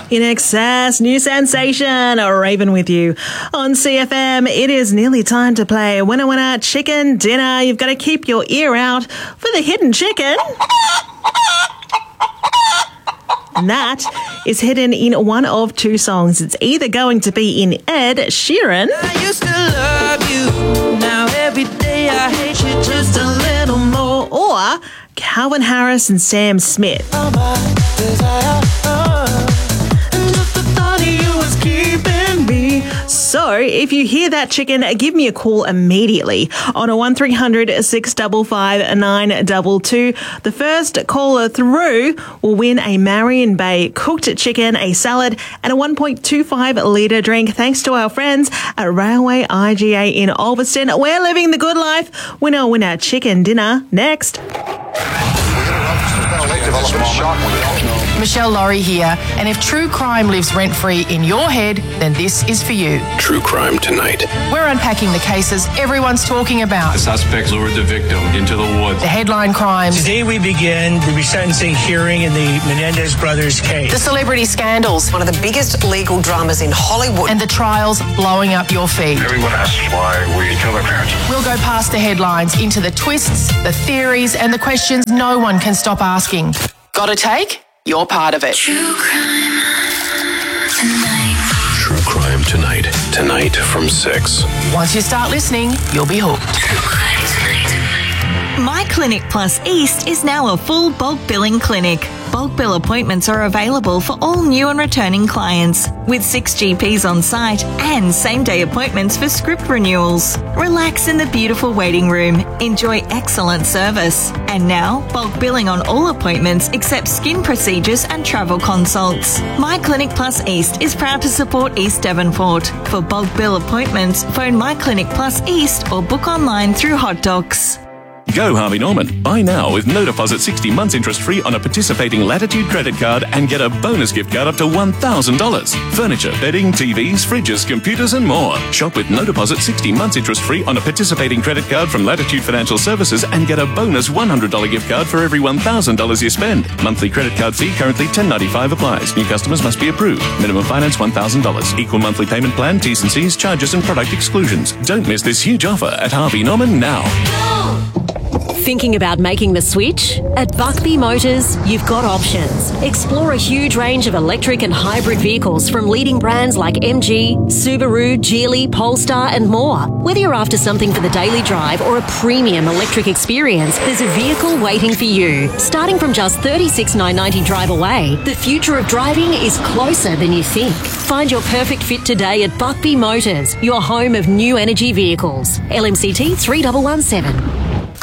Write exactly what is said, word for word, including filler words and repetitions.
In Excess, new sensation, Raven with you on C F M. It is nearly time to play Winner Winner Chicken Dinner. You've got to keep your ear out for the hidden chicken. And that is hidden in one of two songs. It's either going to be in Ed Sheeran. I used to love you. Now every day I hate you just a little more. Or Calvin Harris and Sam Smith. Oh, my desire, oh, and just the thought of you was keeping me. So if you hear that chicken, give me a call immediately on a one three hundred six five five nine two two. The first caller through will win a Marion Bay cooked chicken, a salad and a one point two five litre drink thanks to our friends at Railway I G A in Ulverston. We're living the good life. Winner, winner, chicken dinner next. Michelle Laurie here, and if true crime lives rent-free in your head, then this is for you. True Crime Tonight. We're unpacking the cases everyone's talking about. The suspect lured the victim into the woods. The headline crimes. Today we begin the resentencing hearing in the Menendez brothers case. The celebrity scandals. One of the biggest legal dramas in Hollywood. And the trials blowing up your feed. Everyone asks why we kill their parents. We'll go past the headlines into the twists, the theories, and the questions no one can stop asking. Got a take? You're part of it. True Crime Tonight. True Crime Tonight. Tonight from six. Once you start listening, you'll be hooked. True Crime Tonight. My Clinic Plus East is now a full bulk billing clinic. Bulk bill appointments are available for all new and returning clients, with six G Ps on site and same-day appointments for script renewals. Relax in the beautiful waiting room. Enjoy excellent service. And now, bulk billing on all appointments except skin procedures and travel consults. My Clinic Plus East is proud to support East Devonport. For bulk bill appointments, phone My Clinic Plus East or book online through Hot Docs. Go Harvey Norman. Buy now with no deposit sixty months interest free on a participating Latitude credit card and get a bonus gift card up to one thousand dollars. Furniture, bedding, T Vs, fridges, computers and more. Shop with no deposit sixty months interest free on a participating credit card from Latitude Financial Services and get a bonus one hundred dollars gift card for every one thousand dollars you spend. Monthly credit card fee currently ten ninety-five applies. New customers must be approved. Minimum finance one thousand dollars. Equal monthly payment plan, T's and C's, charges and product exclusions. Don't miss this huge offer at Harvey Norman now. Thinking about making the switch? At Buckby Motors, you've got options. Explore a huge range of electric and hybrid vehicles from leading brands like M G, Subaru, Geely, Polestar and more. Whether you're after something for the daily drive or a premium electric experience, there's a vehicle waiting for you. Starting from just thirty-six thousand nine hundred ninety drive away, the future of driving is closer than you think. Find your perfect fit today at Buckby Motors, your home of new energy vehicles. L M C T three one one seven.